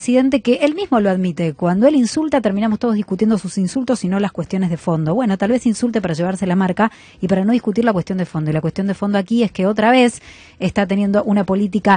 presidente que él mismo lo admite. Cuando él insulta, terminamos todos discutiendo sus insultos y no las cuestiones de fondo. Bueno, tal vez insulte para llevarse la marca y para no discutir la cuestión de fondo. Y la cuestión de fondo aquí es que otra vez está teniendo una política